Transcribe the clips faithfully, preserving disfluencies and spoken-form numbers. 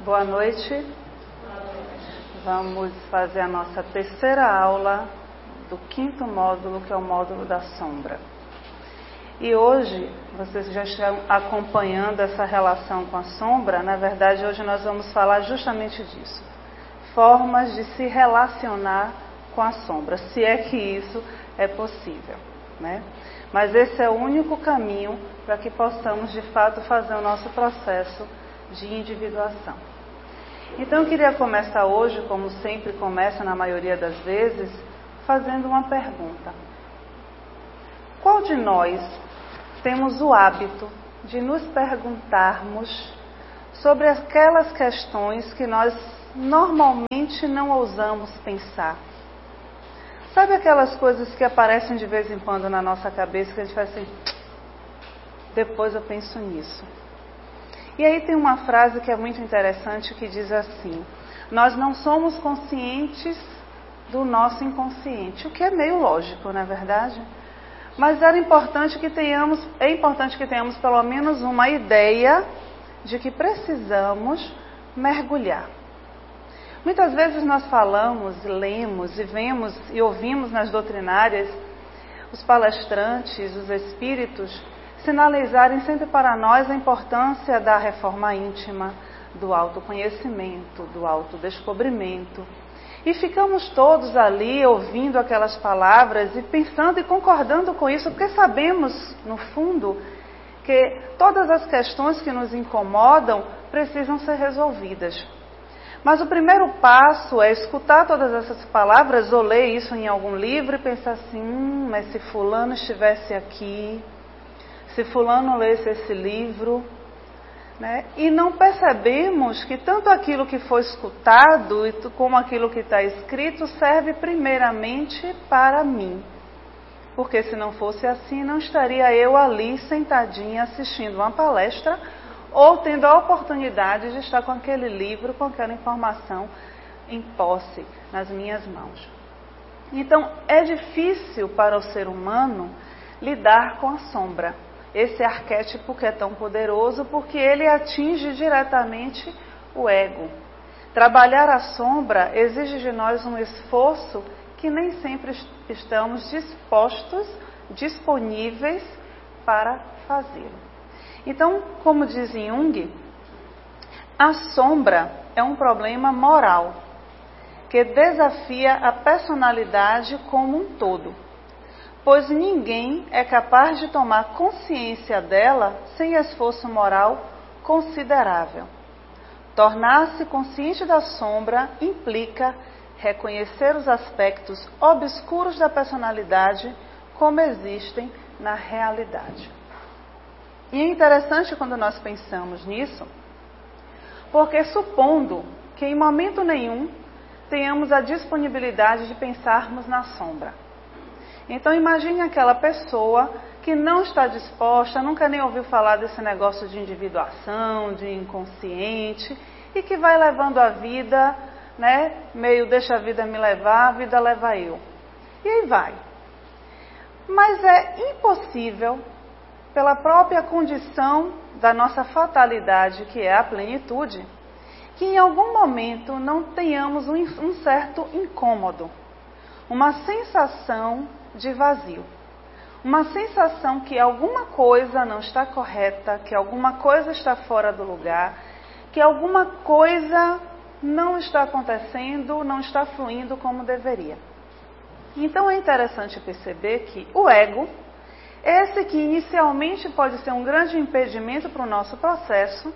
Boa noite. Vamos fazer a nossa terceira aula do quinto módulo, que é o módulo da sombra. E hoje, vocês já estão acompanhando essa relação com a sombra. Na verdade, hoje nós vamos falar justamente disso. Formas de se relacionar com a sombra, se é que isso é possível, né? Mas esse é o único caminho para que possamos, de fato, fazer o nosso processo de individuação. Então, eu queria começar hoje, como sempre começa na maioria das vezes, fazendo uma pergunta. Qual de nós temos o hábito de nos perguntarmos sobre aquelas questões que nós normalmente não ousamos pensar? Sabe aquelas coisas que aparecem de vez em quando na nossa cabeça, que a gente faz assim, depois eu penso nisso. E aí tem uma frase que é muito interessante que diz assim: nós não somos conscientes do nosso inconsciente, o que é meio lógico, não é verdade? Mas era importante que tenhamos, é importante que tenhamos pelo menos uma ideia de que precisamos mergulhar. Muitas vezes nós falamos, lemos e vemos e ouvimos nas doutrinárias os palestrantes, os espíritos, sinalizarem sempre para nós a importância da reforma íntima, do autoconhecimento, do autodescobrimento. E ficamos todos ali ouvindo aquelas palavras e pensando e concordando com isso, porque sabemos, no fundo, que todas as questões que nos incomodam precisam ser resolvidas. Mas o primeiro passo é escutar todas essas palavras ou ler isso em algum livro e pensar assim, hum, mas se fulano estivesse aqui, se fulano lesse esse livro, né? E não percebemos que tanto aquilo que foi escutado como aquilo que está escrito serve primeiramente para mim. Porque se não fosse assim, não estaria eu ali sentadinha assistindo uma palestra ou tendo a oportunidade de estar com aquele livro, com aquela informação em posse nas minhas mãos. Então, é difícil para o ser humano lidar com a sombra. Esse arquétipo que é tão poderoso, porque ele atinge diretamente o ego. Trabalhar a sombra exige de nós um esforço que nem sempre estamos dispostos, disponíveis para fazê-lo. Então, como diz Jung, a sombra é um problema moral que desafia a personalidade como um todo, pois ninguém é capaz de tomar consciência dela sem esforço moral considerável. Tornar-se consciente da sombra implica reconhecer os aspectos obscuros da personalidade como existem na realidade. E é interessante quando nós pensamos nisso, porque supondo que em momento nenhum tenhamos a disponibilidade de pensarmos na sombra. Então imagine aquela pessoa que não está disposta, nunca nem ouviu falar desse negócio de individuação, de inconsciente, e que vai levando a vida, né, meio deixa a vida me levar, a vida leva eu. E aí vai. Mas é impossível, pela própria condição da nossa fatalidade, que é a plenitude, que em algum momento não tenhamos um, um certo incômodo, uma sensação de vazio, uma sensação que alguma coisa não está correta, que alguma coisa está fora do lugar, que alguma coisa não está acontecendo, não está fluindo como deveria. Então é interessante perceber que o ego, esse que inicialmente pode ser um grande impedimento para o nosso processo,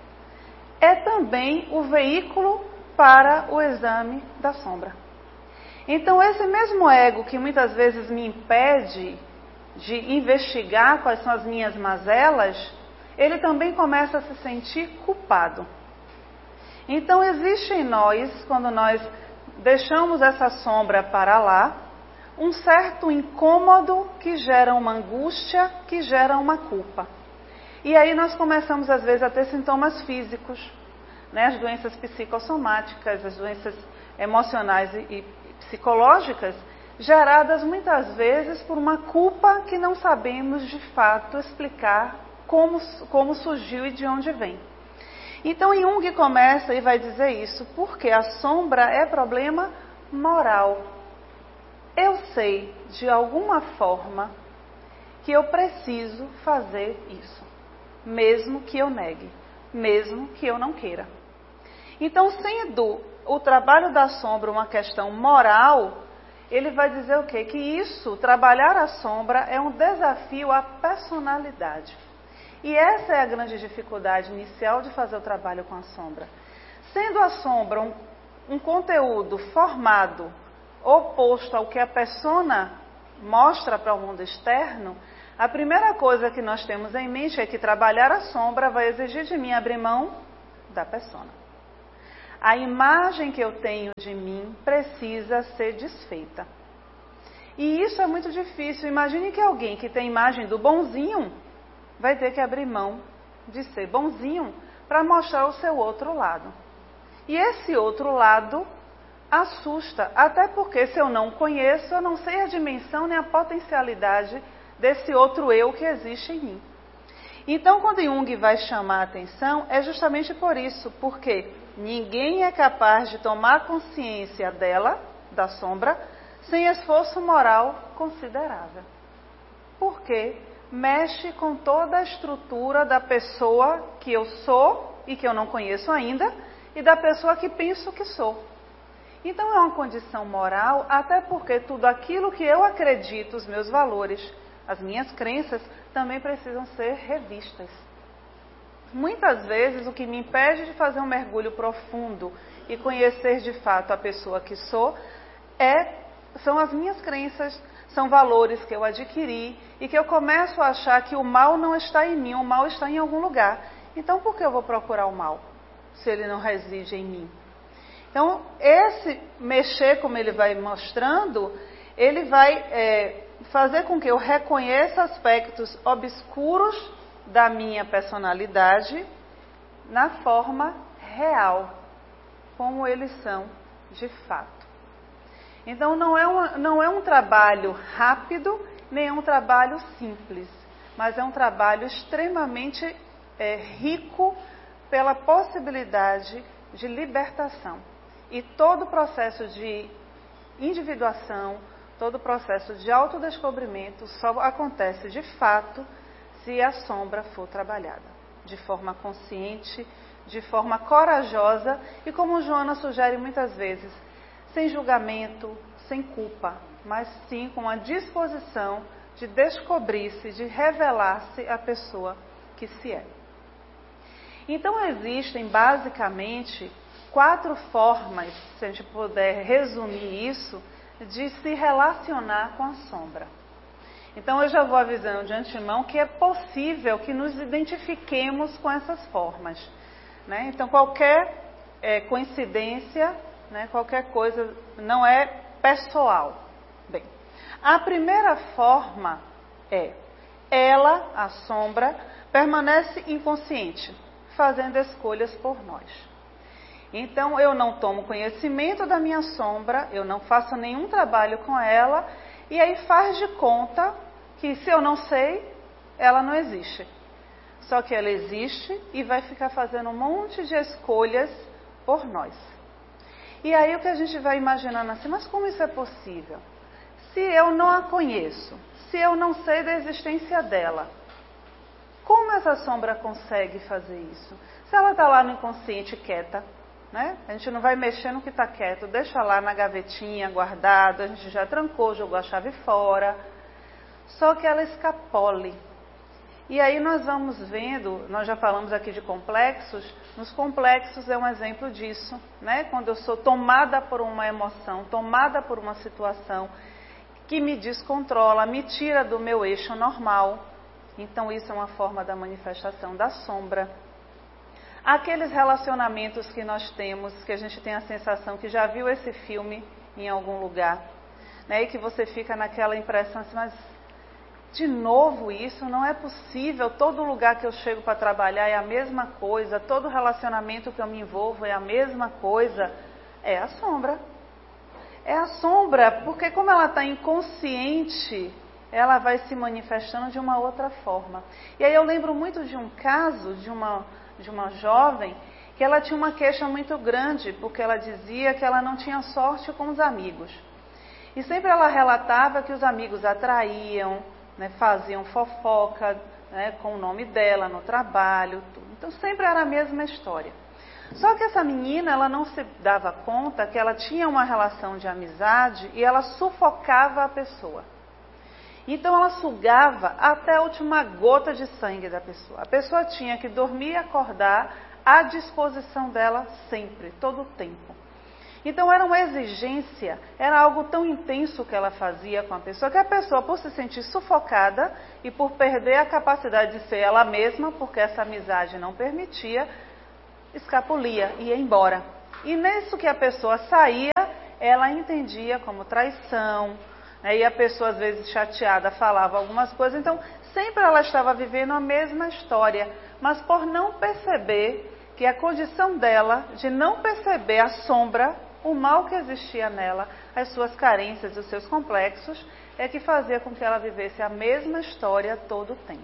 é também o veículo para o exame da sombra. Então, esse mesmo ego que muitas vezes me impede de investigar quais são as minhas mazelas, ele também começa a se sentir culpado. Então, existe em nós, quando nós deixamos essa sombra para lá, um certo incômodo que gera uma angústia, que gera uma culpa. E aí nós começamos, às vezes, a ter sintomas físicos, né? As doenças psicossomáticas, as doenças emocionais e, e psicológicas, geradas muitas vezes por uma culpa que não sabemos, de fato, explicar como, como surgiu e de onde vem. Então Jung começa e vai dizer isso, porque a sombra é problema moral. Eu sei, de alguma forma, que eu preciso fazer isso, mesmo que eu negue, mesmo que eu não queira. Então, sendo o trabalho da sombra uma questão moral, ele vai dizer o quê? Que isso, trabalhar a sombra, é um desafio à personalidade. E essa é a grande dificuldade inicial de fazer o trabalho com a sombra. Sendo a sombra um, um conteúdo formado, oposto ao que a persona mostra para o mundo externo, a primeira coisa que nós temos em mente é que trabalhar a sombra vai exigir de mim abrir mão da persona. A imagem que eu tenho de mim precisa ser desfeita. E isso é muito difícil. Imagine que alguém que tem imagem do bonzinho vai ter que abrir mão de ser bonzinho para mostrar o seu outro lado. E esse outro lado assusta, até porque se eu não conheço, eu não sei a dimensão nem a potencialidade desse outro eu que existe em mim. Então, quando Jung vai chamar a atenção, é justamente por isso, porque ninguém é capaz de tomar consciência dela, da sombra, sem esforço moral considerável. Porque mexe com toda a estrutura da pessoa que eu sou e que eu não conheço ainda, e da pessoa que penso que sou. Então é uma condição moral, até porque tudo aquilo que eu acredito, os meus valores, as minhas crenças, também precisam ser revistas. Muitas vezes o que me impede de fazer um mergulho profundo e conhecer de fato a pessoa que sou, é, são as minhas crenças, são valores que eu adquiri e que eu começo a achar que o mal não está em mim, o mal está em algum lugar. Então por que eu vou procurar o mal, se ele não reside em mim? Então esse mexer, como ele vai mostrando, ele vai é, fazer com que eu reconheça aspectos obscuros da minha personalidade na forma real, como eles são de fato. Então não é, uma, não é um trabalho rápido, nem é um trabalho simples, mas é um trabalho extremamente é, rico pela possibilidade de libertação. E todo o processo de individuação, todo o processo de autodescobrimento só acontece de fato se a sombra for trabalhada de forma consciente, de forma corajosa e, como Joana sugere muitas vezes, sem julgamento, sem culpa, mas sim com a disposição de descobrir-se, de revelar-se a pessoa que se é. Então existem basicamente quatro formas, se a gente puder resumir isso, de se relacionar com a sombra. Então eu já vou avisando de antemão que é possível que nos identifiquemos com essas formas, né? Então qualquer é, coincidência, né, qualquer coisa não é pessoal. Bem, a primeira forma é, ela, a sombra, permanece inconsciente, fazendo escolhas por nós. Então eu não tomo conhecimento da minha sombra, eu não faço nenhum trabalho com ela, e aí faz de conta que se eu não sei, ela não existe. Só que ela existe e vai ficar fazendo um monte de escolhas por nós. E aí o que a gente vai imaginando assim, mas como isso é possível? Se eu não a conheço, se eu não sei da existência dela, como essa sombra consegue fazer isso? Se ela está lá no inconsciente quieta, né? A gente não vai mexer no que está quieto, deixa lá na gavetinha, guardado, a gente já trancou, jogou a chave fora, só que ela escapole. E aí nós vamos vendo, nós já falamos aqui de complexos, nos complexos é um exemplo disso, né? Quando eu sou tomada por uma emoção, tomada por uma situação que me descontrola, me tira do meu eixo normal, então isso é uma forma da manifestação da sombra. Aqueles relacionamentos que nós temos, que a gente tem a sensação que já viu esse filme em algum lugar, né? E que você fica naquela impressão assim, mas de novo isso, não é possível, todo lugar que eu chego para trabalhar é a mesma coisa, todo relacionamento que eu me envolvo é a mesma coisa, é a sombra. É a sombra, porque como ela está inconsciente, ela vai se manifestando de uma outra forma. E aí eu lembro muito de um caso de uma, de uma jovem que ela tinha uma queixa muito grande, porque ela dizia que ela não tinha sorte com os amigos. E sempre ela relatava que os amigos a traíam, né, faziam fofoca, né, com o nome dela no trabalho, tudo. Então sempre era a mesma história. Só que essa menina, ela não se dava conta que ela tinha uma relação de amizade e ela sufocava a pessoa. Então ela sugava até a última gota de sangue da pessoa. A pessoa tinha que dormir e acordar à disposição dela sempre, todo o tempo. Então era uma exigência, era algo tão intenso que ela fazia com a pessoa, que a pessoa, por se sentir sufocada e por perder a capacidade de ser ela mesma, porque essa amizade não permitia, escapulia, ia embora. E nisso que a pessoa saía, ela entendia como traição, né? E a pessoa às vezes chateada falava algumas coisas, então sempre ela estava vivendo a mesma história, mas por não perceber que a condição dela de não perceber a sombra, o mal que existia nela, as suas carências, os seus complexos, é que fazia com que ela vivesse a mesma história todo o tempo.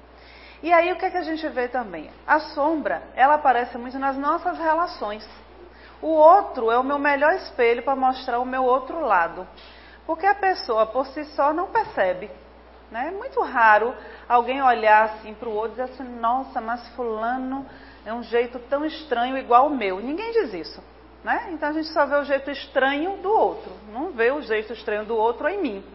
E aí o que é que a gente vê também? A sombra, ela aparece muito nas nossas relações. O outro é o meu melhor espelho para mostrar o meu outro lado. Porque a pessoa por si só não percebe. Né? É muito raro alguém olhar assim para o outro e dizer assim, nossa, mas fulano é um jeito tão estranho igual o meu. Ninguém diz isso. Né? Então a gente só vê o jeito estranho do outro, não vê o jeito estranho do outro em mim.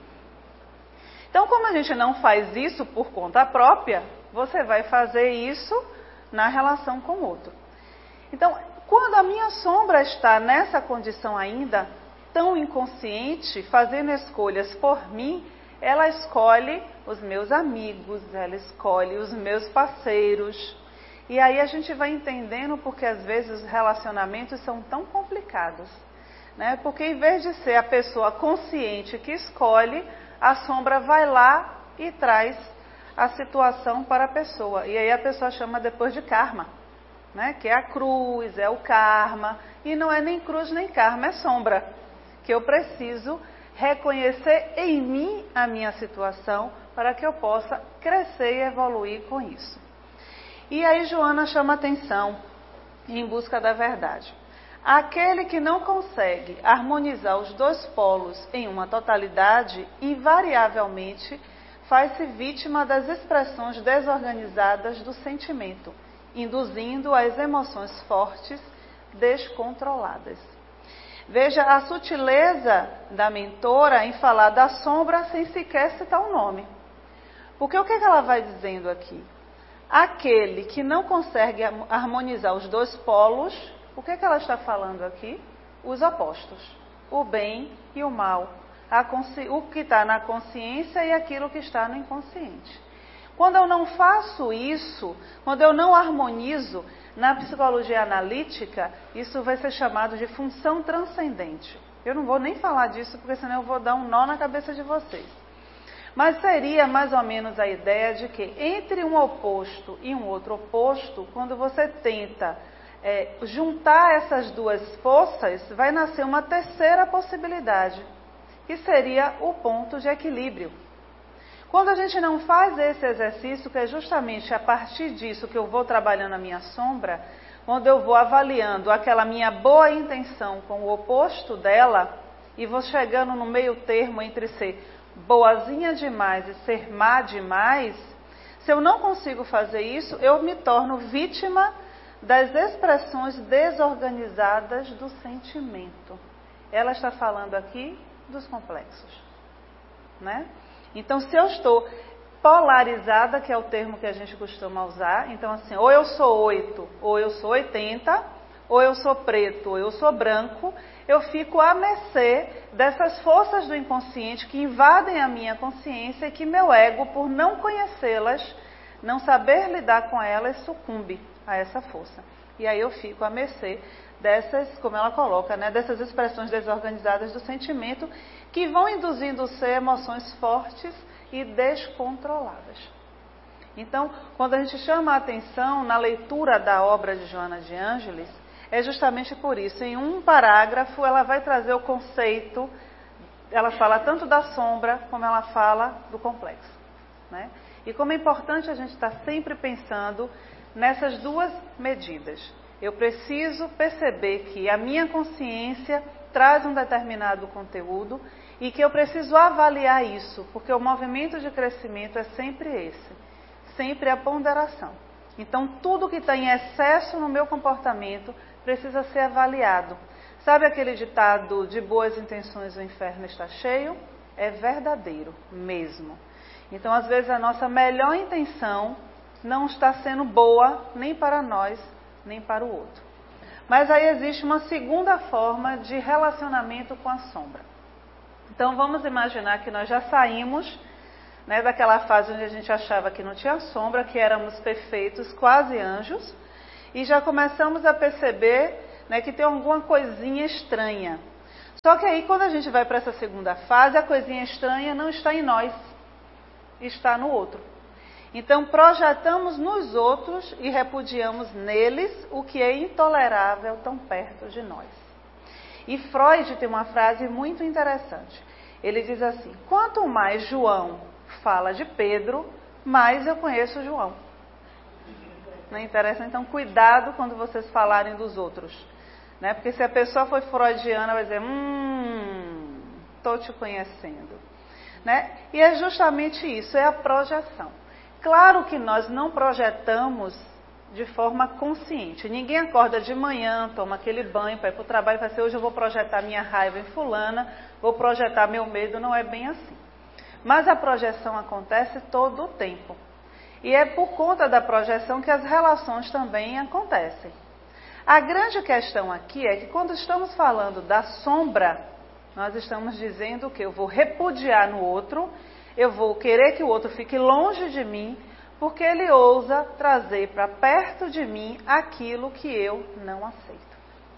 Então, como a gente não faz isso por conta própria, você vai fazer isso na relação com o outro. Então, quando a minha sombra está nessa condição ainda, tão inconsciente, fazendo escolhas por mim, ela escolhe os meus amigos, ela escolhe os meus parceiros. E aí a gente vai entendendo porque às vezes os relacionamentos são tão complicados. Né? Porque em vez de ser a pessoa consciente que escolhe, a sombra vai lá e traz a situação para a pessoa. E aí a pessoa chama depois de karma. Né? Que é a cruz, é o karma. E não é nem cruz nem karma, é sombra. Que eu preciso reconhecer em mim a minha situação para que eu possa crescer e evoluir com isso. E aí Joana chama atenção em busca da verdade. Aquele que não consegue harmonizar os dois polos em uma totalidade, invariavelmente faz-se vítima das expressões desorganizadas do sentimento, induzindo as emoções fortes, descontroladas. Veja a sutileza da mentora em falar da sombra sem sequer citar o nome. Porque o que ela vai dizendo aqui? Aquele que não consegue harmonizar os dois polos, o que, que ela está falando aqui? Os opostos, o bem e o mal, a o que está na consciência e aquilo que está no inconsciente. Quando eu não faço isso, quando eu não harmonizo, na psicologia analítica, isso vai ser chamado de função transcendente. Eu não vou nem falar disso, porque senão eu vou dar um nó na cabeça de vocês. Mas seria mais ou menos a ideia de que entre um oposto e um outro oposto, quando você tenta é, juntar essas duas forças, vai nascer uma terceira possibilidade, que seria o ponto de equilíbrio. Quando a gente não faz esse exercício, que é justamente a partir disso que eu vou trabalhando a minha sombra, quando eu vou avaliando aquela minha boa intenção com o oposto dela, e vou chegando no meio termo entre ser boazinha demais e ser má demais, se eu não consigo fazer isso, eu me torno vítima das expressões desorganizadas do sentimento. Ela está falando aqui dos complexos, né? Então, se eu estou polarizada, que é o termo que a gente costuma usar, então assim, ou eu sou oito, ou eu sou oitenta, ou eu sou preto, ou eu sou branco, eu fico à mercê dessas forças do inconsciente que invadem a minha consciência e que meu ego, por não conhecê-las, não saber lidar com elas, sucumbe a essa força. E aí eu fico à mercê dessas, como ela coloca, né, dessas expressões desorganizadas do sentimento que vão induzindo o ser emoções fortes e descontroladas. Então, quando a gente chama a atenção na leitura da obra de Joana de Ângeles, é justamente por isso. Em um parágrafo, ela vai trazer o conceito, ela fala tanto da sombra, como ela fala do complexo. Né? E como é importante a gente estar sempre pensando nessas duas medidas. Eu preciso perceber que a minha consciência traz um determinado conteúdo e que eu preciso avaliar isso, porque o movimento de crescimento é sempre esse, sempre a ponderação. Então, tudo que está em excesso no meu comportamento precisa ser avaliado. Sabe aquele ditado, de boas intenções o inferno está cheio? É verdadeiro mesmo. Então, às vezes, a nossa melhor intenção não está sendo boa nem para nós, nem para o outro. Mas aí existe uma segunda forma de relacionamento com a sombra. Então, vamos imaginar que nós já saímos, né, daquela fase onde a gente achava que não tinha sombra, que éramos perfeitos, quase anjos, e já começamos a perceber, né, que tem alguma coisinha estranha. Só que aí, quando a gente vai para essa segunda fase, a coisinha estranha não está em nós, está no outro. Então, projetamos nos outros e repudiamos neles o que é intolerável tão perto de nós. E Freud tem uma frase muito interessante. Ele diz assim: quanto mais João fala de Pedro, mais eu conheço João. Não é interessante? Então, cuidado quando vocês falarem dos outros. Né? Porque se a pessoa foi freudiana, vai dizer, hum, estou te conhecendo. Né? E é justamente isso, é a projeção. Claro que nós não projetamos de forma consciente. Ninguém acorda de manhã, toma aquele banho para ir para o trabalho e vai dizer, hoje eu vou projetar minha raiva em fulana, vou projetar meu medo, não é bem assim. Mas a projeção acontece todo o tempo. E é por conta da projeção que as relações também acontecem. A grande questão aqui é que quando estamos falando da sombra, nós estamos dizendo que eu vou repudiar no outro, eu vou querer que o outro fique longe de mim, porque ele ousa trazer para perto de mim aquilo que eu não aceito.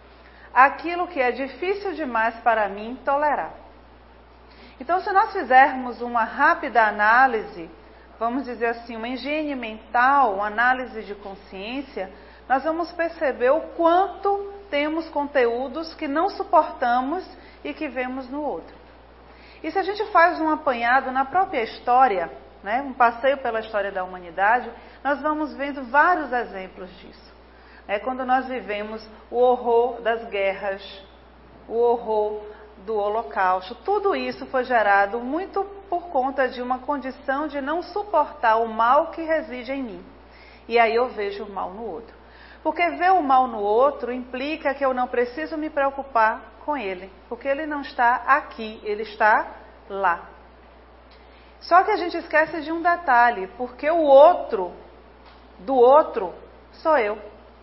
Aquilo que é difícil demais para mim tolerar. Então, se nós fizermos uma rápida análise, vamos dizer assim, uma higiene mental, uma análise de consciência, nós vamos perceber o quanto temos conteúdos que não suportamos e que vemos no outro. E se a gente faz um apanhado na própria história, né, um passeio pela história da humanidade, nós vamos vendo vários exemplos disso. É quando nós vivemos o horror das guerras, o horror do Holocausto, tudo isso foi gerado muito por conta de uma condição de não suportar o mal que reside em mim. E aí eu vejo o mal no outro. Porque ver o mal no outro implica que eu não preciso me preocupar com ele, porque ele não está aqui, ele está lá. Só que a gente esquece de um detalhe, porque o outro, do outro, sou eu.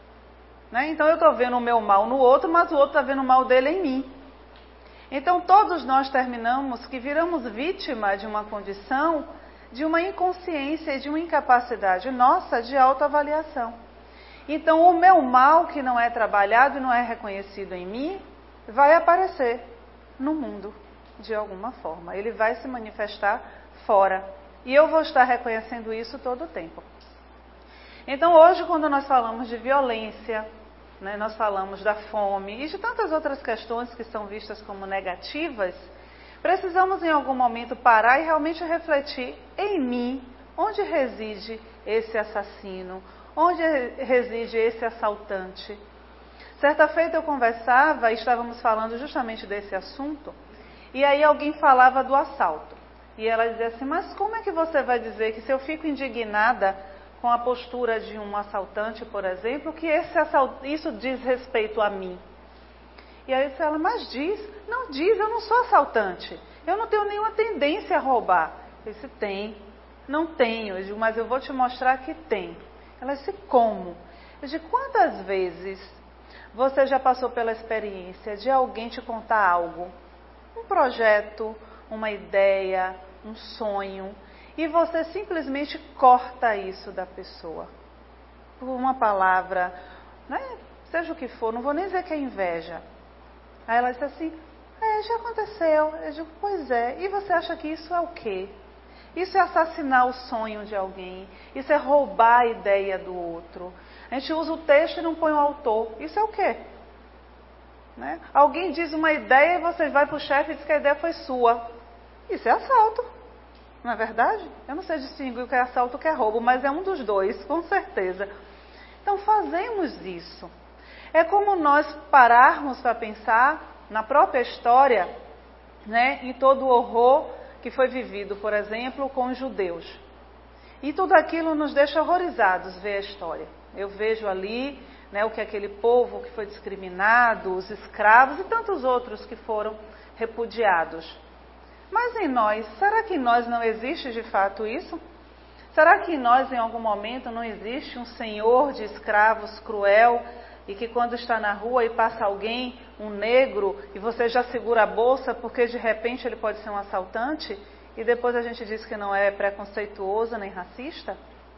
Né? Então eu estou vendo o meu mal no outro, mas o outro está vendo o mal dele em mim. Então todos nós terminamos que viramos vítima de uma condição, de uma inconsciência e de uma incapacidade nossa de autoavaliação. Então o meu mal que não é trabalhado e não é reconhecido em mim, vai aparecer no mundo de alguma forma. Ele vai se manifestar fora. E eu vou estar reconhecendo isso todo o tempo. Então hoje, quando nós falamos de violência, né, nós falamos da fome e de tantas outras questões que são vistas como negativas, precisamos em algum momento parar e realmente refletir em mim, onde reside esse assassino, onde reside esse assaltante. Certa feita eu conversava e estávamos falando justamente desse assunto, e aí alguém falava do assalto. E ela dizia assim, mas como é que você vai dizer que se eu fico indignada com a postura de um assaltante, por exemplo, que esse assalt... isso diz respeito a mim? E aí eu disse, ela, mas diz, não diz, eu não sou assaltante, eu não tenho nenhuma tendência a roubar. Eu disse, tem, não tenho, eu digo, mas eu vou te mostrar que tem. Ela disse, como? Eu disse, quantas vezes você já passou pela experiência de alguém te contar algo, um projeto, uma ideia, um sonho, e você simplesmente corta isso da pessoa, por uma palavra, né? Seja o que for, não vou nem dizer que é inveja. Aí ela disse assim, é, já aconteceu. Eu digo, pois é, e você acha que isso é o quê? Isso é assassinar o sonho de alguém, isso é roubar a ideia do outro. A gente usa o texto e não põe o autor. Isso é o quê? Né? Alguém diz uma ideia e você vai para o chefe e diz que a ideia foi sua. Isso é assalto, não é verdade? Eu não sei distinguir o que é assalto e o que é roubo, mas é um dos dois, com certeza. Então fazemos isso. É como nós pararmos para pensar na própria história, né, em todo o horror que foi vivido, por exemplo, com os judeus. E tudo aquilo nos deixa horrorizados ver a história. Eu vejo ali, né, o que aquele povo que foi discriminado, os escravos e tantos outros que foram repudiados. Mas em nós, será que em nós não existe de fato isso? Será que em nós, em algum momento, não existe um senhor de escravos cruel e que quando está na rua e passa alguém, um negro, e você já segura a bolsa porque de repente ele pode ser um assaltante e depois a gente diz que não é preconceituoso nem racista?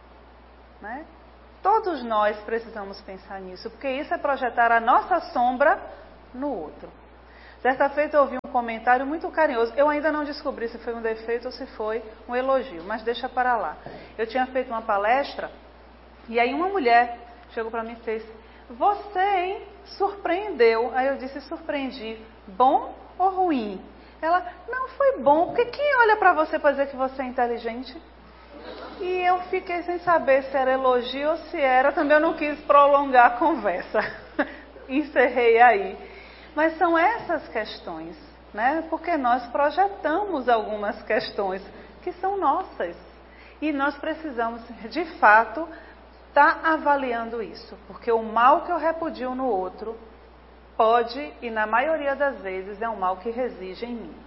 Né? Todos nós precisamos pensar nisso, porque isso é projetar a nossa sombra no outro. Certa feita eu ouvi um comentário muito carinhoso. Eu ainda não descobri se foi um defeito ou se foi um elogio, mas deixa para lá. Eu tinha feito uma palestra e aí uma mulher chegou para mim e fez: "Você, hein, surpreendeu." Aí eu disse: "Surpreendi. Bom ou ruim?" Ela: "Não, foi bom, porque quem olha para você para dizer que você é inteligente?" E eu fiquei sem saber se era elogio ou se era. Também eu não quis prolongar a conversa. Encerrei aí. Mas são essas questões, né? Porque nós projetamos algumas questões que são nossas. E nós precisamos, de fato, estar avaliando isso. Porque o mal que eu repudio no outro pode, e na maioria das vezes, é um mal que reside em mim.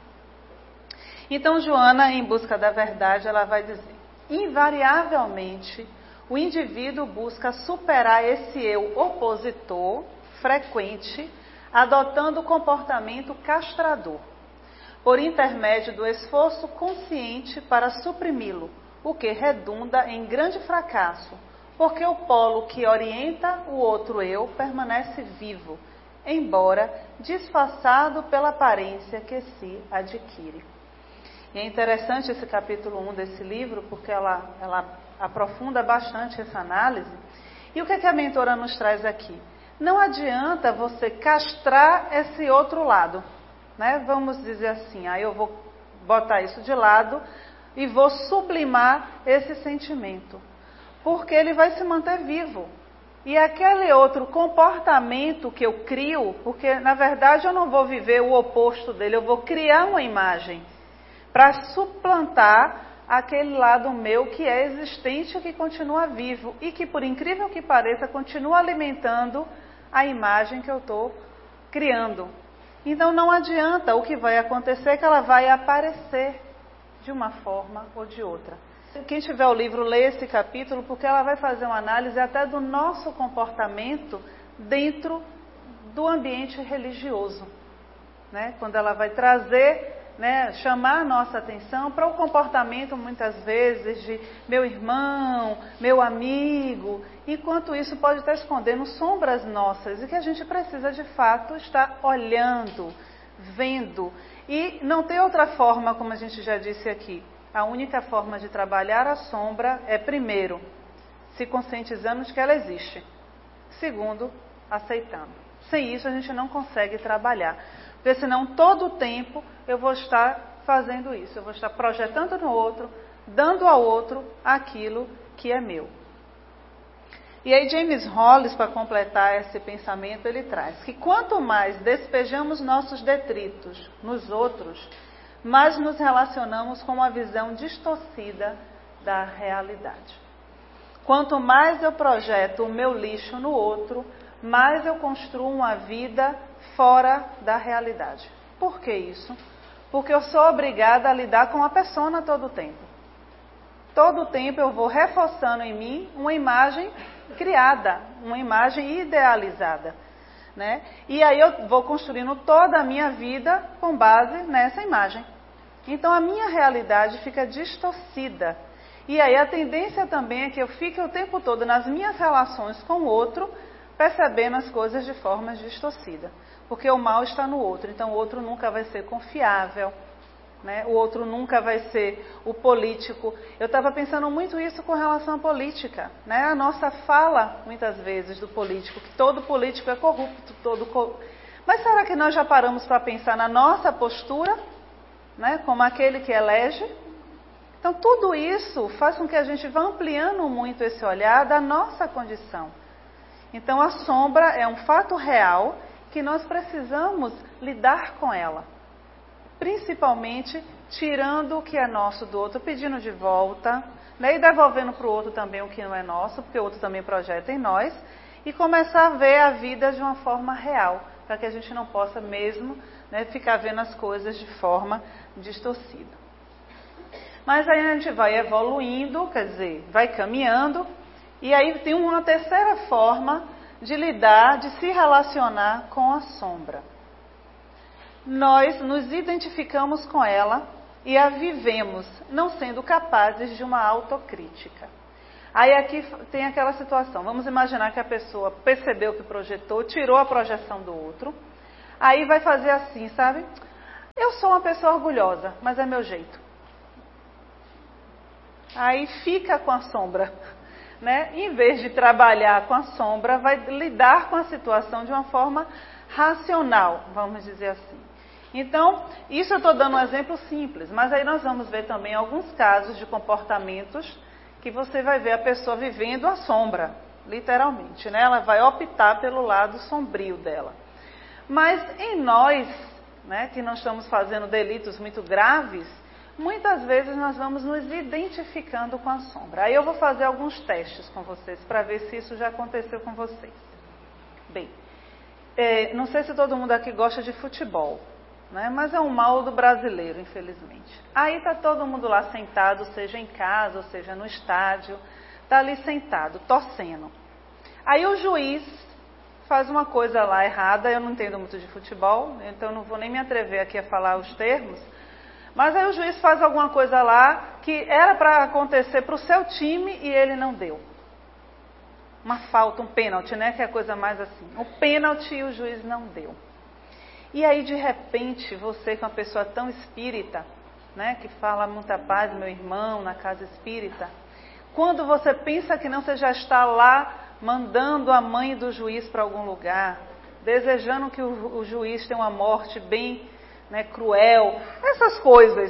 Então, Joana, em busca da verdade, ela vai dizer: invariavelmente, o indivíduo busca superar esse eu opositor frequente, adotando o comportamento castrador, por intermédio do esforço consciente para suprimi-lo, o que redunda em grande fracasso, porque o polo que orienta o outro eu permanece vivo, embora disfarçado pela aparência que se adquire. E é interessante esse capítulo um desse livro, porque ela, ela aprofunda bastante essa análise. E o que, é que a mentora nos traz aqui? Não adianta você castrar esse outro lado, né? Vamos dizer assim, aí eu vou botar isso de lado e vou sublimar esse sentimento, porque ele vai se manter vivo. E aquele outro comportamento que eu crio, porque na verdade eu não vou viver o oposto dele, eu vou criar uma imagem para suplantar aquele lado meu que é existente e que continua vivo e que, por incrível que pareça, continua alimentando a imagem que eu estou criando. Então não adianta, o que vai acontecer é que ela vai aparecer de uma forma ou de outra. Quem tiver o livro, lê esse capítulo, porque ela vai fazer uma análise até do nosso comportamento dentro do ambiente religioso, né? Quando ela vai trazer, né, chamar a nossa atenção para o comportamento, muitas vezes, de meu irmão, meu amigo, enquanto isso pode estar escondendo sombras nossas e que a gente precisa, de fato, estar olhando, vendo. E não tem outra forma, como a gente já disse aqui. A única forma de trabalhar a sombra é, primeiro, se conscientizando de que ela existe. Segundo, aceitando. Sem isso, a gente não consegue trabalhar. Porque senão, todo o tempo, eu vou estar fazendo isso. Eu vou estar projetando no outro, dando ao outro aquilo que é meu. E aí James Hollis, para completar esse pensamento, ele traz que quanto mais despejamos nossos detritos nos outros, mais nos relacionamos com uma visão distorcida da realidade. Quanto mais eu projeto o meu lixo no outro, mais eu construo uma vida fora da realidade. Por que isso? Porque eu sou obrigada a lidar com a persona todo o tempo. Todo o tempo eu vou reforçando em mim uma imagem criada, uma imagem idealizada, né? E aí eu vou construindo toda a minha vida com base nessa imagem. Então a minha realidade fica distorcida. E aí a tendência também é que eu fique o tempo todo nas minhas relações com o outro, percebendo as coisas de forma distorcida. Porque o mal está no outro, então o outro nunca vai ser confiável, né? O outro nunca vai ser o político. Eu estava pensando muito isso com relação à política, né? A nossa fala, muitas vezes, do político, que todo político é corrupto, todo cor... Mas será que nós já paramos para pensar na nossa postura, né? Como aquele que elege? Então tudo isso faz com que a gente vá ampliando muito esse olhar da nossa condição. Então a sombra é um fato real que nós precisamos lidar com ela. Principalmente tirando o que é nosso do outro, pedindo de volta, né, e devolvendo para o outro também o que não é nosso, porque o outro também projeta em nós, e começar a ver a vida de uma forma real, para que a gente não possa mesmo, né, ficar vendo as coisas de forma distorcida. Mas aí a gente vai evoluindo, quer dizer, vai caminhando, e aí tem uma terceira forma de lidar, de se relacionar com a sombra. Nós nos identificamos com ela e a vivemos, não sendo capazes de uma autocrítica. Aí aqui tem aquela situação, vamos imaginar que a pessoa percebeu que projetou, tirou a projeção do outro, aí vai fazer assim, sabe? Eu sou uma pessoa orgulhosa, mas é meu jeito. Aí fica com a sombra, né? Em vez de trabalhar com a sombra, vai lidar com a situação de uma forma racional, vamos dizer assim. Então, isso eu estou dando um exemplo simples, mas aí nós vamos ver também alguns casos de comportamentos que você vai ver a pessoa vivendo a sombra, literalmente, né? Ela vai optar pelo lado sombrio dela. Mas em nós, né, que não estamos fazendo delitos muito graves, muitas vezes nós vamos nos identificando com a sombra. Aí eu vou fazer alguns testes com vocês para ver se isso já aconteceu com vocês. Bem, é, não sei se todo mundo aqui gosta de futebol, né? Mas é um mal do brasileiro, infelizmente. Aí está todo mundo lá sentado, seja em casa, ou seja no estádio, está ali sentado, torcendo. Aí o juiz faz uma coisa lá errada, eu não entendo muito de futebol, então não vou nem me atrever aqui a falar os termos, mas aí o juiz faz alguma coisa lá que era para acontecer para o seu time e ele não deu. Uma falta, um pênalti, né? Que é a coisa mais assim. O pênalti o juiz não deu. E aí, de repente, você que é uma pessoa tão espírita, né? Que fala muita paz, meu irmão, na casa espírita. Quando você pensa que não, você já está lá mandando a mãe do juiz para algum lugar, desejando que o, o juiz tenha uma morte bem, né, cruel, essas coisas.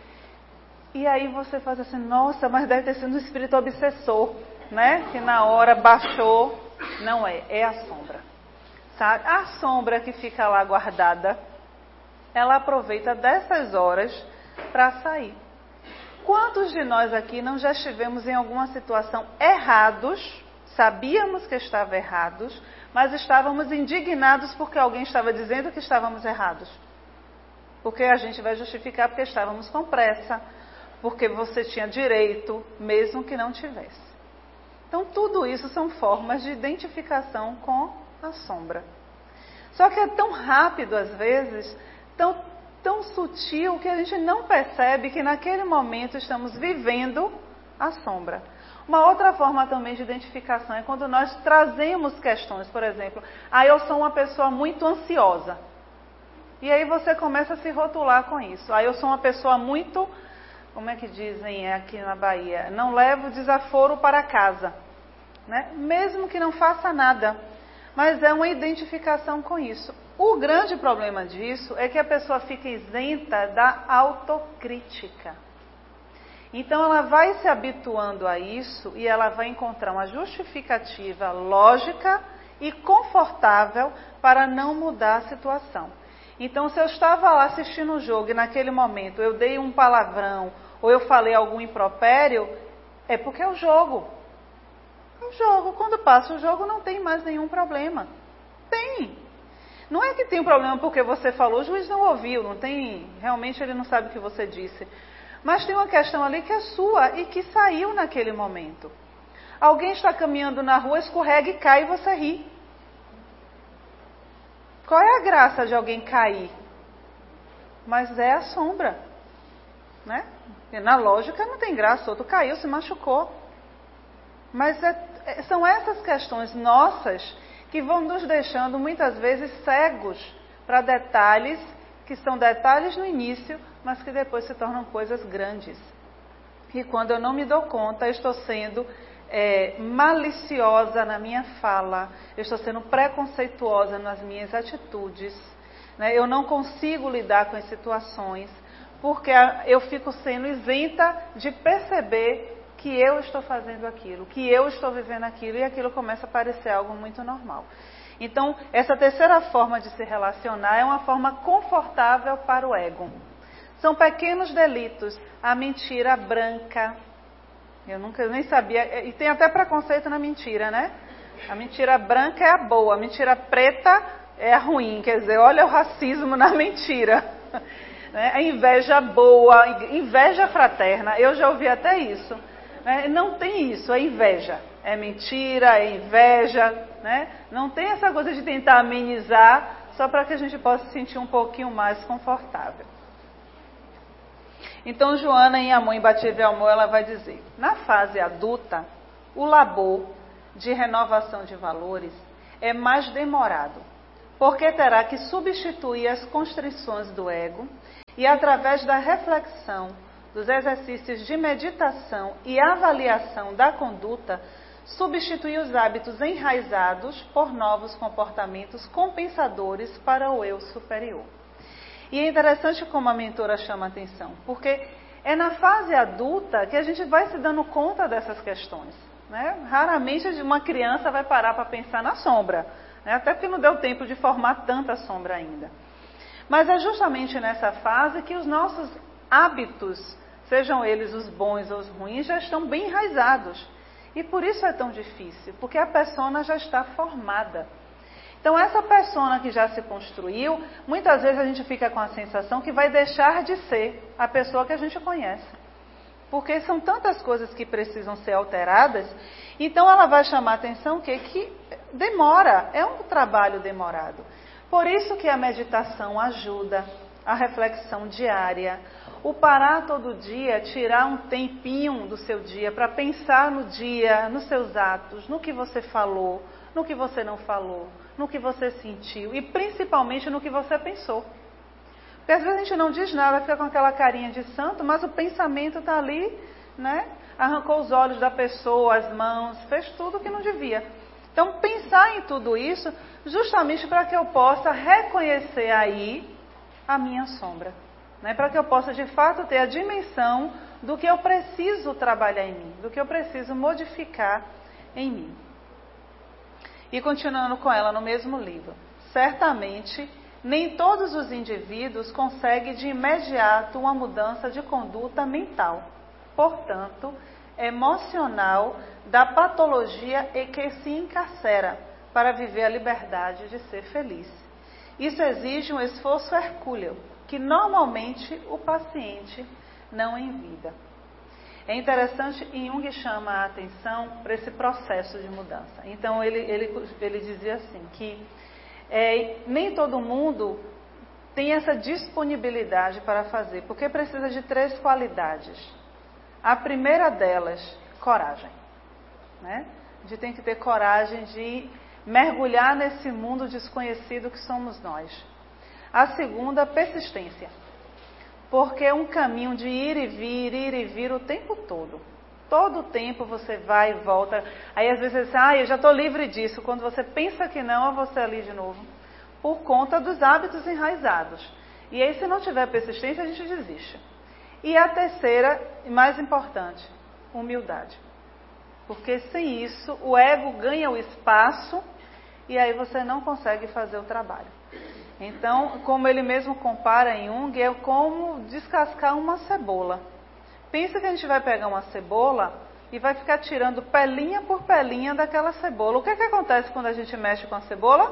E aí você faz assim, nossa, mas deve ter sido um espírito obsessor, né? Que na hora baixou. Não é, é a sombra. Sabe? A sombra que fica lá guardada, ela aproveita dessas horas para sair. Quantos de nós aqui não já estivemos em alguma situação errados, sabíamos que estava errados, mas estávamos indignados porque alguém estava dizendo que estávamos errados? Porque a gente vai justificar porque estávamos com pressa, porque você tinha direito, mesmo que não tivesse. Então, tudo isso são formas de identificação com a sombra. Só que é tão rápido, às vezes, tão, tão sutil, que a gente não percebe que naquele momento estamos vivendo a sombra. Uma outra forma também de identificação é quando nós trazemos questões, por exemplo, ah, eu sou uma pessoa muito ansiosa. E aí você começa a se rotular com isso. Ah, eu sou uma pessoa muito, como é que dizem aqui na Bahia, não levo desaforo para casa, né? Mesmo que não faça nada, mas é uma identificação com isso. O grande problema disso é que a pessoa fica isenta da autocrítica. Então ela vai se habituando a isso e ela vai encontrar uma justificativa lógica e confortável para não mudar a situação. Então, se eu estava lá assistindo o jogo e naquele momento eu dei um palavrão ou eu falei algum impropério, é porque é o jogo. É o jogo. Quando passa o jogo não tem mais nenhum problema. Tem. Não é que tem um problema porque você falou, o juiz não ouviu, não tem, realmente ele não sabe o que você disse. Mas tem uma questão ali que é sua e que saiu naquele momento. Alguém está caminhando na rua, escorrega e cai e você ri. Qual é a graça de alguém cair? Mas é a sombra, né? E na lógica não tem graça, outro caiu, se machucou. Mas é, são essas questões nossas que vão nos deixando muitas vezes cegos para detalhes que são detalhes no início, mas que depois se tornam coisas grandes. E quando eu não me dou conta, eu estou sendo É, maliciosa na minha fala, eu estou sendo preconceituosa nas minhas atitudes, né? Eu não consigo lidar com as situações, porque eu fico sendo isenta de perceber que eu estou fazendo aquilo, que eu estou vivendo aquilo, e aquilo começa a parecer algo muito normal. Então, essa terceira forma de se relacionar é uma forma confortável para o ego. São pequenos delitos, a mentira branca. Eu nunca eu nem sabia, e tem até preconceito na mentira, né? A mentira branca é a boa, a mentira preta é a ruim, quer dizer, olha o racismo na mentira. Né? A inveja boa, inveja fraterna, eu já ouvi até isso. Né? Não tem isso, é inveja, é mentira, é inveja, né? Não tem essa coisa de tentar amenizar, só para que a gente possa se sentir um pouquinho mais confortável. Então, Joana, em Amor Imbatível e Amor, ela vai dizer, na fase adulta, o labor de renovação de valores é mais demorado, porque terá que substituir as constrições do ego e, através da reflexão, dos exercícios de meditação e avaliação da conduta, substituir os hábitos enraizados por novos comportamentos compensadores para o eu superior. E é interessante como a mentora chama a atenção, porque é na fase adulta que a gente vai se dando conta dessas questões. Né? Raramente uma criança vai parar para pensar na sombra, né? Até porque não deu tempo de formar tanta sombra ainda. Mas é justamente nessa fase que os nossos hábitos, sejam eles os bons ou os ruins, já estão bem enraizados. E por isso é tão difícil, porque a persona já está formada. Então essa persona que já se construiu, muitas vezes a gente fica com a sensação que vai deixar de ser a pessoa que a gente conhece. Porque são tantas coisas que precisam ser alteradas, então ela vai chamar a atenção que, que demora, é um trabalho demorado. Por isso que a meditação ajuda, a reflexão diária, o parar todo dia, tirar um tempinho do seu dia para pensar no dia, nos seus atos, no que você falou, no que você não falou, no que você sentiu e principalmente no que você pensou. Porque às vezes a gente não diz nada, fica com aquela carinha de santo, mas o pensamento está ali, né? Arrancou os olhos da pessoa, as mãos, fez tudo o que não devia. Então pensar em tudo isso justamente para que eu possa reconhecer aí a minha sombra. Né? Para que eu possa de fato ter a dimensão do que eu preciso trabalhar em mim, do que eu preciso modificar em mim. E continuando com ela no mesmo livro. Certamente, nem todos os indivíduos conseguem de imediato uma mudança de conduta mental, portanto, emocional, da patologia e que se encarcera para viver a liberdade de ser feliz. Isso exige um esforço hercúleo, que normalmente o paciente não envida. É interessante, e Jung chama a atenção para esse processo de mudança. Então, ele, ele, ele dizia assim, que é, nem todo mundo tem essa disponibilidade para fazer, porque precisa de três qualidades. A primeira delas, coragem. Né? A gente tem que ter coragem de mergulhar nesse mundo desconhecido que somos nós. A segunda, persistência. Porque é um caminho de ir e vir, ir e vir o tempo todo. Todo o tempo você vai e volta. Aí às vezes você diz, ah, eu já estou livre disso. Quando você pensa que não, você ali de novo. Por conta dos hábitos enraizados. E aí se não tiver persistência, a gente desiste. E a terceira, e mais importante, humildade. Porque sem isso, o ego ganha o espaço e aí você não consegue fazer o trabalho. Então, como ele mesmo compara em Jung, é como descascar uma cebola. Pensa que a gente vai pegar uma cebola e vai ficar tirando pelinha por pelinha daquela cebola. O que é que acontece quando a gente mexe com a cebola?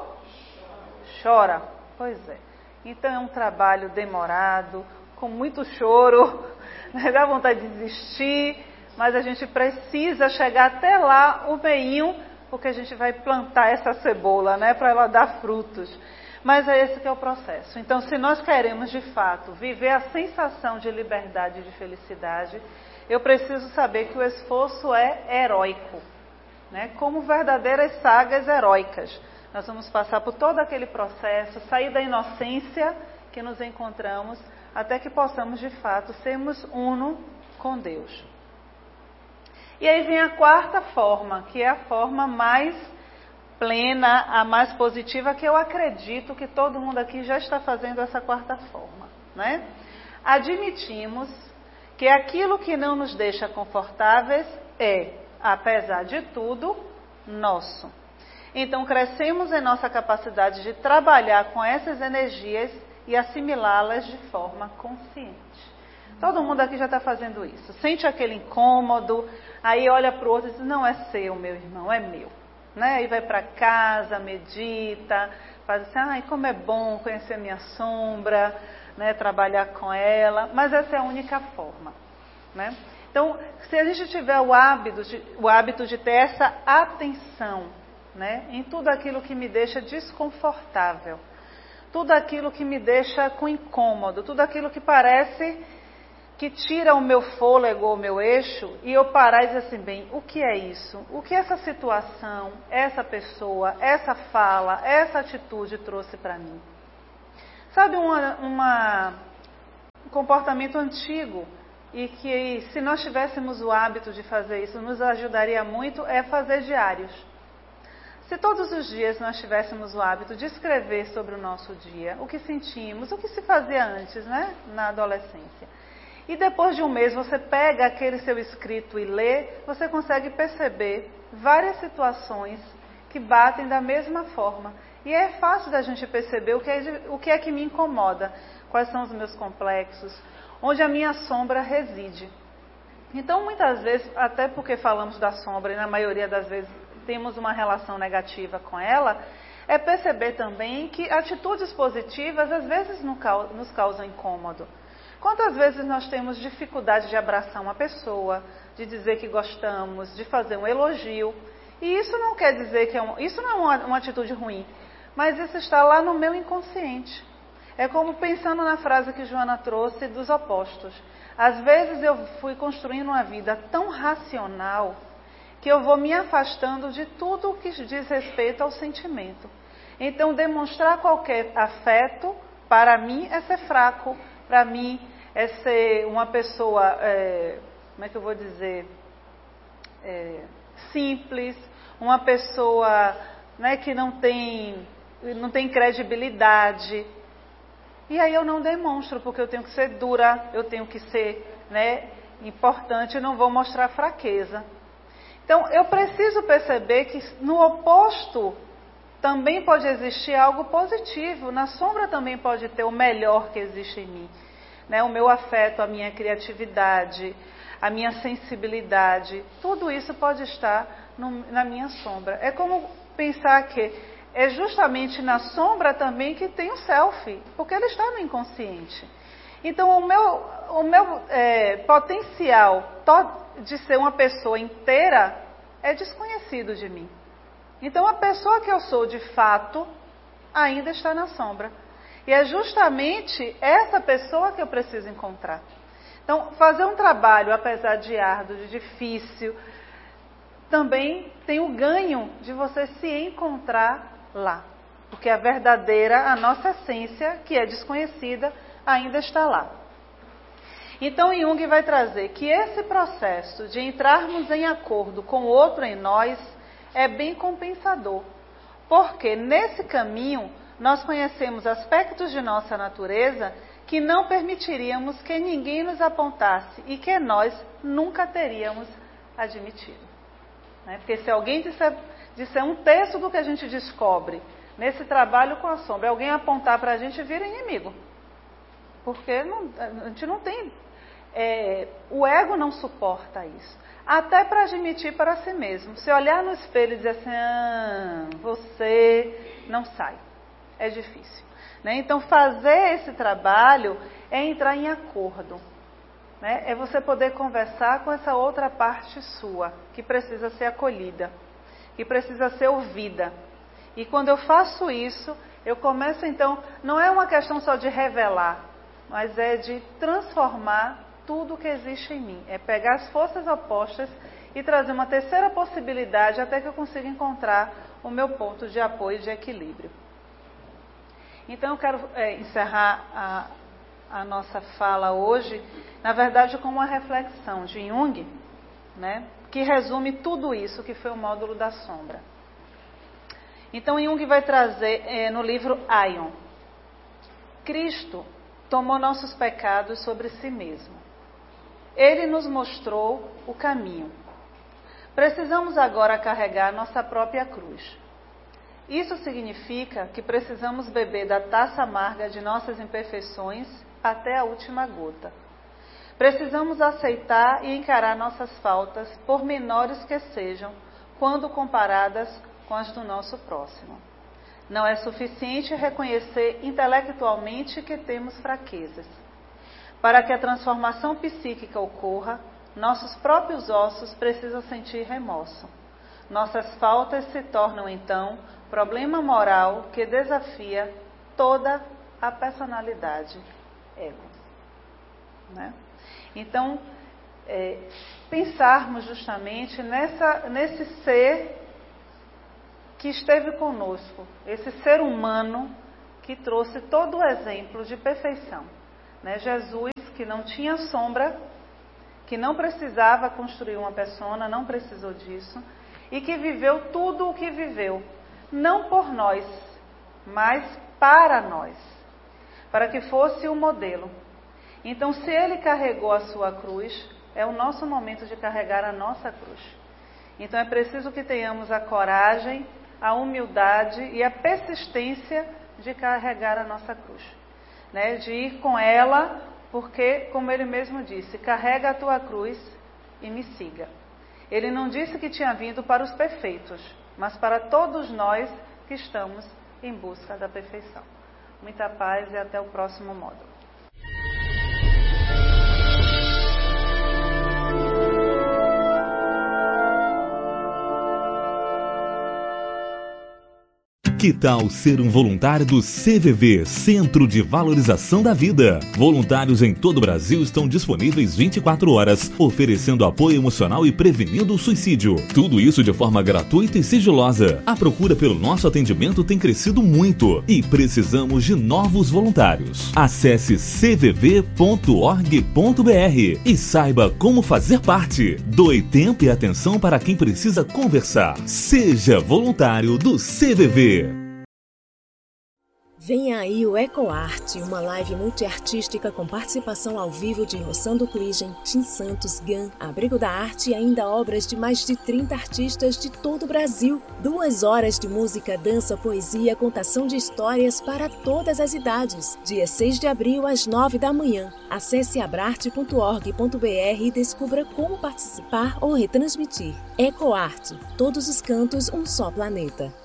Chora. Pois é. Então é um trabalho demorado, com muito choro, né? Dá vontade de desistir, mas a gente precisa chegar até lá, o meinho, porque a gente vai plantar essa cebola, né? Para ela dar frutos. Mas é esse que é o processo. Então, se nós queremos, de fato, viver a sensação de liberdade e de felicidade, eu preciso saber que o esforço é heróico. Né? Como verdadeiras sagas heróicas. Nós vamos passar por todo aquele processo, sair da inocência que nos encontramos, até que possamos, de fato, sermos uno com Deus. E aí vem a quarta forma, que é a forma mais plena, a mais positiva, que eu acredito que todo mundo aqui já está fazendo essa quarta forma, né? Admitimos que aquilo que não nos deixa confortáveis é, apesar de tudo, nosso. Então, crescemos em nossa capacidade de trabalhar com essas energias e assimilá-las de forma consciente. Todo mundo aqui já está fazendo isso. Sente aquele incômodo, aí olha para o outro e diz, não é seu, meu irmão, é meu. Né? Aí vai para casa, medita, faz assim, ai, como é bom conhecer minha sombra, né? Trabalhar com ela, mas essa é a única forma. Né? Então, se a gente tiver o hábito de, o hábito de ter essa atenção, né? Em tudo aquilo que me deixa desconfortável, tudo aquilo que me deixa com incômodo, tudo aquilo que parece que tira o meu fôlego, o meu eixo, e eu parar e dizer assim, bem, o que é isso? O que essa situação, essa pessoa, essa fala, essa atitude trouxe para mim? Sabe, uma, uma, um comportamento antigo, e que se nós tivéssemos o hábito de fazer isso, nos ajudaria muito, é fazer diários. Se todos os dias nós tivéssemos o hábito de escrever sobre o nosso dia, o que sentimos, o que se fazia antes, né, na adolescência, e depois de um mês você pega aquele seu escrito e lê, você consegue perceber várias situações que batem da mesma forma. E é fácil da gente perceber o que é, o que é que me incomoda, quais são os meus complexos, onde a minha sombra reside. Então, muitas vezes, até porque falamos da sombra e na maioria das vezes temos uma relação negativa com ela, é perceber também que atitudes positivas às vezes nos causam incômodo. Quantas vezes nós temos dificuldade de abraçar uma pessoa, de dizer que gostamos, de fazer um elogio, e isso não quer dizer que é um, isso não é uma, uma atitude ruim, mas isso está lá no meu inconsciente. É como pensando na frase que Joana trouxe dos opostos. Às vezes eu fui construindo uma vida tão racional que eu vou me afastando de tudo o que diz respeito ao sentimento. Então, demonstrar qualquer afeto, para mim, é ser fraco, para mim, é ser uma pessoa, é, como é que eu vou dizer, é, simples, uma pessoa, né, que não tem, não tem credibilidade. E aí eu não demonstro, porque eu tenho que ser dura, eu tenho que ser, né, importante, não vou mostrar fraqueza. Então, eu preciso perceber que no oposto também pode existir algo positivo, na sombra também pode ter o melhor que existe em mim. Né, o meu afeto, a minha criatividade, a minha sensibilidade, tudo isso pode estar no, na minha sombra. É como pensar que é justamente na sombra também que tem o self, porque ele está no inconsciente. Então, o meu, o meu é, potencial de ser uma pessoa inteira é desconhecido de mim. Então, a pessoa que eu sou de fato ainda está na sombra. E é justamente essa pessoa que eu preciso encontrar. Então, fazer um trabalho, apesar de árduo, de difícil, também tem o ganho de você se encontrar lá. Porque a verdadeira, a nossa essência, que é desconhecida, ainda está lá. Então, Jung vai trazer que esse processo de entrarmos em acordo com o outro em nós é bem compensador. Porque nesse caminho nós conhecemos aspectos de nossa natureza que não permitiríamos que ninguém nos apontasse e que nós nunca teríamos admitido. Né? Porque se alguém disser, disser um terço do que a gente descobre nesse trabalho com a sombra, alguém apontar para a gente, vira inimigo. Porque não, a gente não tem... É, o ego não suporta isso. Até para admitir para si mesmo. Se olhar no espelho e dizer assim, ah, você não sai. É difícil. Né? Então, fazer esse trabalho é entrar em acordo. Né? É você poder conversar com essa outra parte sua, que precisa ser acolhida, que precisa ser ouvida. E quando eu faço isso, eu começo então, não é uma questão só de revelar, mas é de transformar tudo que existe em mim. É pegar as forças opostas e trazer uma terceira possibilidade até que eu consiga encontrar o meu ponto de apoio e de equilíbrio. Então eu quero é, encerrar a, a nossa fala hoje, na verdade, com uma reflexão de Jung, né, que resume tudo isso que foi o módulo da sombra. Então Jung vai trazer é, no livro Aion, Cristo tomou nossos pecados sobre si mesmo. Ele nos mostrou o caminho. Precisamos agora carregar nossa própria cruz. Isso significa que precisamos beber da taça amarga de nossas imperfeições até a última gota. Precisamos aceitar e encarar nossas faltas, por menores que sejam, quando comparadas com as do nosso próximo. Não é suficiente reconhecer intelectualmente que temos fraquezas. Para que a transformação psíquica ocorra, nossos próprios ossos precisam sentir remorso. Nossas faltas se tornam, então, problema moral que desafia toda a personalidade ego. Né? Então, é, pensarmos justamente nessa, nesse ser que esteve conosco, esse ser humano que trouxe todo o exemplo de perfeição. Né? Jesus, que não tinha sombra, que não precisava construir uma persona, não precisou disso, e que viveu tudo o que viveu, não por nós, mas para nós, para que fosse o modelo. Então, se ele carregou a sua cruz, é o nosso momento de carregar a nossa cruz. Então, é preciso que tenhamos a coragem, a humildade e a persistência de carregar a nossa cruz, né? De ir com ela, porque, como ele mesmo disse, carrega a tua cruz e me siga. Ele não disse que tinha vindo para os perfeitos, mas para todos nós que estamos em busca da perfeição. Muita paz e até o próximo módulo. Que tal ser um voluntário do C V V, Centro de Valorização da Vida? Voluntários em todo o Brasil estão disponíveis vinte e quatro horas, oferecendo apoio emocional e prevenindo o suicídio. Tudo isso de forma gratuita e sigilosa. A procura pelo nosso atendimento tem crescido muito e precisamos de novos voluntários. Acesse c v v ponto org ponto b r e saiba como fazer parte. Doe tempo e atenção para quem precisa conversar. Seja voluntário do C V V. Vem aí o EcoArt, uma live multiartística com participação ao vivo de Rossando Kligen, Tim Santos, Gan, Abrigo da Arte e ainda obras de mais de trinta artistas de todo o Brasil. Duas horas de música, dança, poesia, contação de histórias para todas as idades. Dia seis de abril, às nove da manhã. Acesse abrarte ponto org ponto b r e descubra como participar ou retransmitir. EcoArt, todos os cantos, um só planeta.